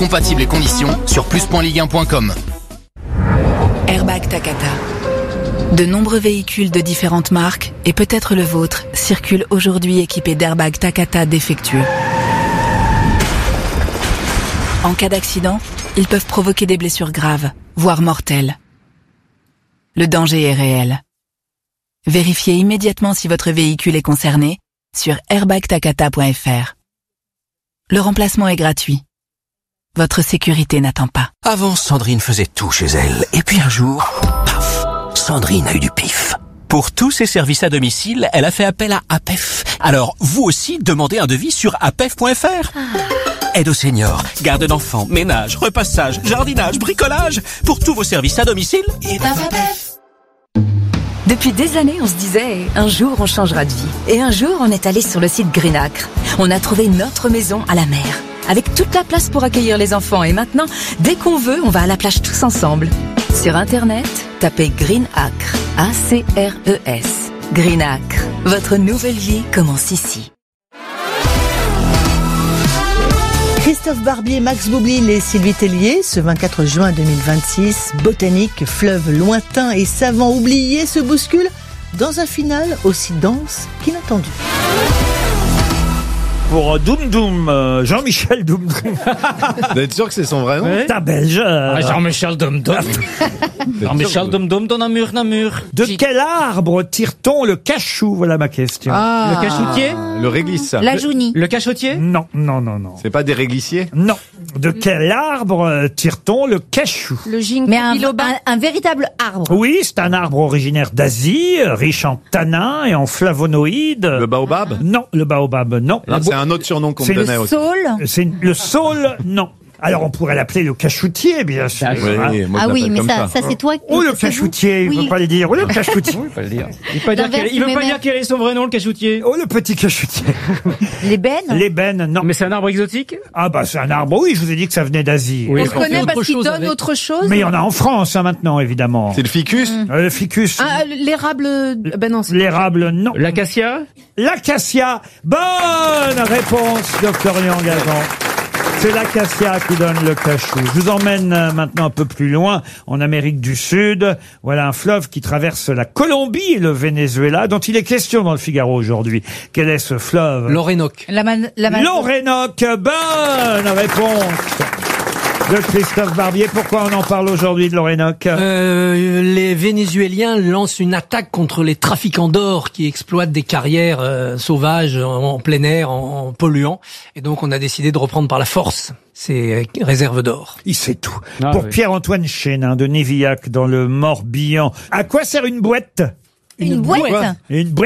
Compatibles et conditions sur plus.ligue1.com. Airbag Takata. De nombreux véhicules de différentes marques, et peut-être le vôtre, circulent aujourd'hui équipés d'airbags Takata défectueux. En cas d'accident, ils peuvent provoquer des blessures graves, voire mortelles. Le danger est réel. Vérifiez immédiatement si votre véhicule est concerné sur airbagtakata.fr. Le remplacement est gratuit. Votre sécurité n'attend pas. Avant, Sandrine faisait tout chez elle. Et puis un jour, paf, Sandrine a eu du pif. Pour tous ses services à domicile, elle a fait appel à APEF. Alors, vous aussi, demandez un devis sur apef.fr. Aide aux seniors, garde d'enfants, ménage, repassage, jardinage, bricolage. Pour tous vos services à domicile, et APEF. Depuis des années, on se disait, un jour on changera de vie. Et un jour, on est allé sur le site Greenacre. On a trouvé notre maison à la mer, avec toute la place pour accueillir les enfants. Et maintenant, dès qu'on veut, on va à la plage tous ensemble. Sur Internet, tapez Greenacre, A-C-R-E-S. Greenacre, votre nouvelle vie commence ici. Christophe Barbier, Max Boublil et Sylvie Tellier, ce 24 juin 2026, botanique, fleuve lointain et savant oublié se bousculent dans un final aussi dense qu'inattendu. Pour Doum Doum, Jean-Michel Doum Doum. Vous êtes sûr que c'est son vrai nom? C'est un belge. Jean-Michel Doum Doum. Jean-Michel Doum Doum dans un mur, De quel arbre tire-t-on le cachou? Voilà ma question. Le cachoutier? Le réglisse. La Jounie. Le cachotier? Non. C'est pas des réglissiers? Non. De quel arbre tire-t-on le cachou? Le ginkgo biloba. Un véritable arbre. Oui, c'est un arbre originaire d'Asie, riche en tanins et en flavonoïdes. Le baobab? Non, le baobab, non. C'est un autre surnom qu'on me donnait aussi. Saule. Le saule, non. Alors on pourrait l'appeler le cachoutier, bien sûr. Oui, moi, Ah je oui, l'appelle mais comme ça c'est toi. Ou le cachoutier, il ne veut pas le dire. Ou le cachoutier. Il peut le dire. Il veut pas dire quel est son vrai nom, le cachoutier. Oh, le petit cachoutier. L'ébène. L'ébène, non. Mais c'est un arbre exotique? Ah bah c'est un arbre, oui, je vous ai dit que ça venait d'Asie. Oui, On le connaît parce qu'il donne autre chose. Mais il y en a en France maintenant, évidemment. C'est le ficus? Le ficus. Ah, l'érable. Ben non. L'érable, non. L'acacia? L'acacia. Bonne réponse de Florian Gazan. C'est l'acacia qui donne le cachou. Je vous emmène maintenant un peu plus loin, en Amérique du Sud. Voilà un fleuve qui traverse la Colombie et le Venezuela, dont il est question dans le Figaro aujourd'hui. Quel est ce fleuve? L'Orénoque. L'Orénoque. Bonne réponse de Christophe Barbier. Pourquoi on en parle aujourd'hui de l'Orénoque? Les Vénézuéliens lancent une attaque contre les trafiquants d'or qui exploitent des carrières sauvages en plein air, en polluant. Et donc on a décidé de reprendre par la force ces réserves d'or. Il sait tout. Pour Pierre-Antoine Chénin de Névillac dans le Morbihan. À quoi sert une boîte? Une boîte. Une boîte.